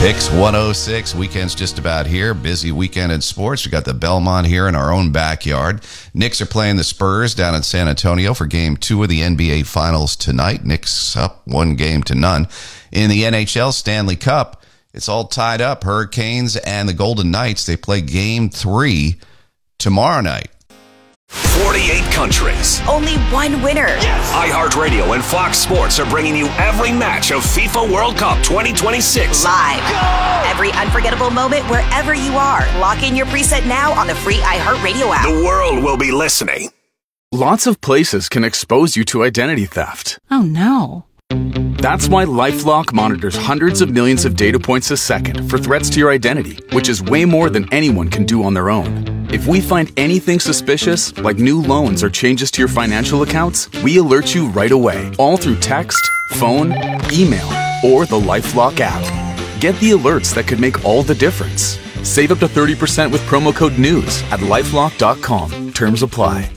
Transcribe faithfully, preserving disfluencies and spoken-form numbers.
Picks one oh six, weekend's just about here. Busy weekend in sports. We got the Belmont here in our own backyard. Knicks are playing the Spurs down in San Antonio for game two of the N B A Finals tonight. Knicks up one game to none. In the N H L Stanley Cup, it's all tied up. Hurricanes and the Golden Knights, they play game three tomorrow night. forty-eight countries. Only one winner. Yes! iHeartRadio and Fox Sports are bringing you every match of FIFA World Cup twenty twenty-six. Live. Go! Every unforgettable moment wherever you are. Lock in your preset now on the free iHeartRadio app. The world will be listening. Lots of places can expose you to identity theft. Oh, no. That's why LifeLock monitors hundreds of millions of data points a second for threats to your identity, which is way more than anyone can do on their own. If we find anything suspicious, like new loans or changes to your financial accounts, we alert you right away, all through text, phone, email, or the LifeLock app. Get the alerts that could make all the difference. Save up to thirty percent with promo code NEWS at lifelock dot com. Terms apply.